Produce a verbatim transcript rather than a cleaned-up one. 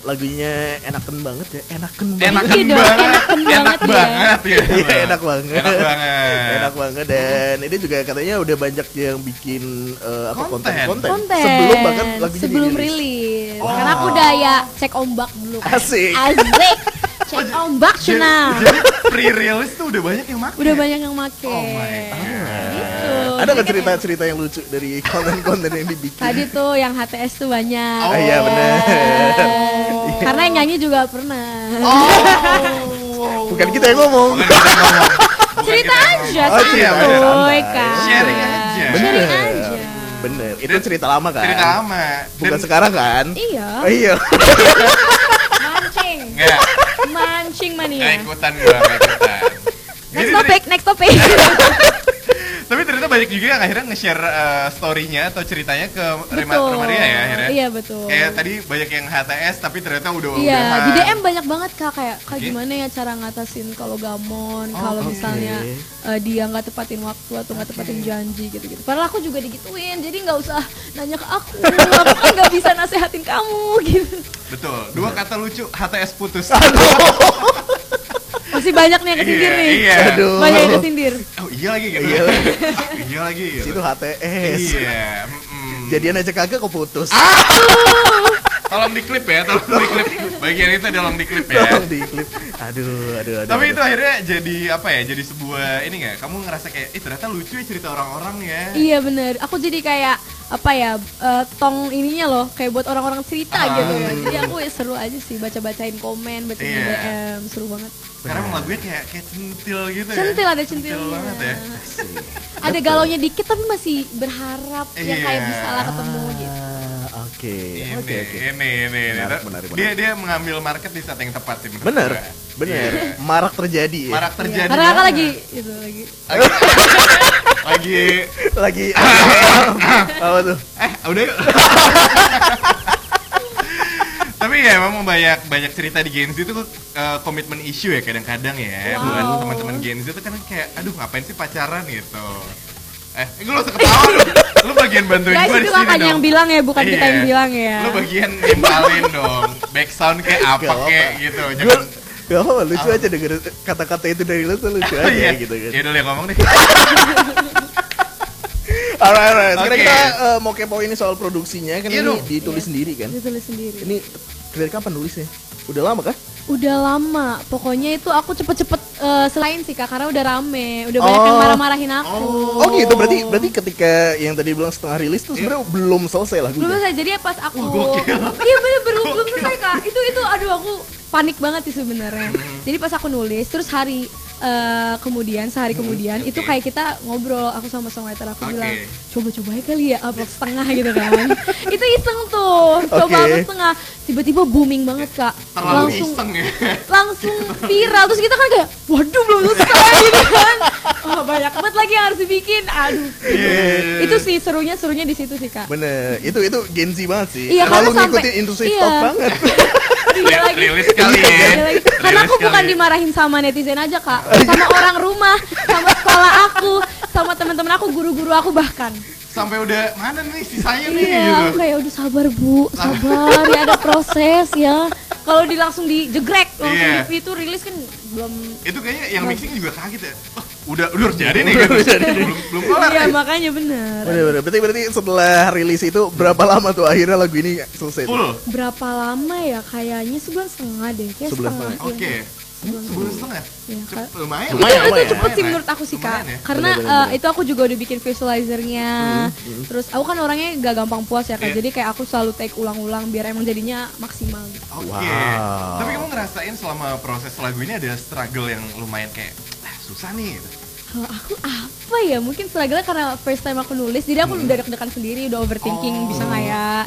lagunya enaken banget ya, enaken banget. Enakan Iya dong, banget, enaken enak banget ya. banget ya. Iya, enak banget. Enak banget. Enak banget dan ini juga katanya udah banyak yang bikin eh, apa Konten. konten-konten Konten sebelum bahkan lagunya sebelum dirilis. rilis. Oh. Karena aku udah ya cek ombak dulu kan. Asik. Asik. Cek ombak Jadi, cina. jadi pre-release tuh udah banyak yang make. Udah banyak yang make. Oh my God. Gitu. Ada nggak Jadi kan cerita-cerita yang lucu dari konten-konten yang dibikin? Tadi tuh yang H T S tuh banyak. Oh, iya benar. Karena yang nyanyi juga pernah. Oh. Bukan kita yang ngomong. Bukan kita yang ngomong. Bukan Cerita kita yang aja, ngomong. Oh iya, santuy, bener. santuy santai. kan. Sharing aja. Sharing aja. Bener, itu Dan- cerita lama kan? Cerita lama. Bukan Dan- sekarang kan? Iya. Oh, iya. Mancing. Enggak, Mancing enggak mania. ikutan gua, enggak ikutan. Next Jadi topic, next topic. Tapi ternyata banyak juga yang akhirnya nge-share uh, story-nya atau ceritanya ke Rema, Betul. Remaria ya akhirnya. Iya betul. Kayak tadi banyak yang H T S tapi ternyata udah Iya, udahan. di D M banyak banget kak kayak kak Oke. gimana ya cara ngatasin kalau gamon, Oh, kalau oke. misalnya eh, dia nggak tepatin waktu atau nggak tepatin janji gitu-gitu. Padahal aku juga digituin, jadi nggak usah nanya ke aku, aku kan nggak bisa nasehatin kamu gitu. Betul. Dua kata lucu H T S putus. Masih banyak nih yang kesindir Iya, nih. iya. Aduh. Banyak yang kesindir. Oh iya lagi gitu. Iya lagi. Ah, iya lagi gitu. Itu H T S. Iya. mm-mm. Jadian aja kagak kok putus. Tolong diklip ya, tolong diklip. Bagian itu tolong diklip ya. Tolong di klip. Aduh, aduh, aduh. Tapi aduh. itu akhirnya jadi apa ya? Jadi sebuah ini nggak? Kamu ngerasa kayak, ih ternyata lucu ya cerita orang-orang ya. Iya bener, aku jadi kayak apa ya eh, tong ininya loh kayak buat orang-orang cerita Ah. gitu ya. Jadi aku ya seru aja sih baca-bacain komen, bacain Iya. D M, seru banget. Karena emang lagunya kayak kayak centil gitu ya. Centil ada Centil centilnya. banget ya. Ada galaunya dikit tapi masih berharap ya Iya. kayak bisa lah ketemu gitu. Ah, Oke, Ini, oke, oke. ini, ini, ini. Menarik, menarik, Dia menarik. dia mengambil market di saat yang tepat sih menurut Bener, gua. bener. Iya. Marak terjadi ya. Marak terjadi. Karena kakak banget. lagi itu lagi. lagi Lagi apa tuh? eh udah yuk. Tapi ya memang banyak banyak cerita di Gen Z itu uh, komitmen issue ya kadang-kadang ya Wow. buat teman-teman Gen Z itu kan kayak aduh ngapain sih pacaran gitu. Eh, gue lo usah ketawa lu. Lu bagian bantuin Guys gue di itu sini kakaknya dong. yang bilang ya, bukan kita Iya. yang bilang ya. Lu bagian nimpalin dong. Back sound kayak apa Gak kayak apa-apa. gitu. Gue Jangan gak apa-apa, lucu aja denger kata-kata itu dari lu tuh lucu aja Iya. gitu kan. Ya udah yang ngomong deh. Alright, alright. Sekarang Oke. kita eh, mau kepo ini soal produksinya kan Iya ini dong. ditulis Iya. sendiri kan. Ditulis sendiri. Ini dari kapan nulisnya? Udah lama kah? Udah lama, pokoknya itu aku cepet-cepet eh, selain sih kak, karena udah rame, udah banyak yang Oh. marah-marahin aku. Oh gitu, berarti berarti ketika yang tadi bilang setengah rilis tuh sebenarnya belum selesai lagunya. Belum selesai, jadi pas aku Wah, gokil. iya bener belum belum selesai kak. Itu itu aduh aku panik banget sih sebenarnya. Jadi pas aku nulis, terus hari eh, kemudian sehari kemudian itu oke. kayak kita ngobrol, aku sama songwriter aku Oke. bilang coba-coba aja kali ya upload setengah gitu kan. Itu iseng tuh, coba Oke. upload setengah, tiba-tiba booming banget kak. Terlalu Langsung iseng ya. langsung viral, terus kita kan kayak waduh belum selesai gitu kan. Oh, banyak banget lagi yang harus dibikin. Aduh. Iya. Itu sih serunya serunya di situ sih kak. Bener, itu itu Gen Z banget sih. Iya, Terlalu karena sampai- ngikutin industri iya. stock banget. Iya lagi. Rilis kali ya. Iya lagi. Karena Rilis aku bukan kali ya. dimarahin sama netizen aja kak, sama orang rumah, sama sekolah aku, sama teman-teman aku, guru-guru aku bahkan. Sampai udah mana nih sisanya nih Iya, gitu. aku kayak udah sabar bu, sabar ya ada proses ya. Kalau di langsung dijegrek langsung Iya. di itu rilis kan belum. Itu kayaknya yang mixing juga kaget ya. Oh, udah udah harus jadi nih gitu. belum belum kelar Iya nih. makanya bener. Bener-bener. Berarti berarti setelah rilis itu berapa lama tuh akhirnya lagu ini selesai? tuh? Full. Berapa lama ya? Kayaknya sebulan setengah deh. Kayak Sebulan setengah. setengah. Oke. iya. Sebulan Sebulan setengah. Iya, Cep- Kak. lumayan. Itu, Lumayan, itu lumayan. cepet sih Lumayan, menurut aku sih kak, lumayan ya. karena Bener, bener, eh, bener. itu aku juga udah bikin visualizernya, terus aku kan orangnya gak gampang puas ya kak, Iya. jadi kayak aku selalu take ulang-ulang biar emang jadinya maksimal gitu. Oke. Wow. Tapi kamu ngerasain selama proses lagu ini ada struggle yang lumayan kayak ah, susah nih gitu. Kalau aku apa ya, mungkin struggle karena first time aku nulis, jadi aku udah deg-degan sendiri, udah overthinking Oh. bisa nggak ya,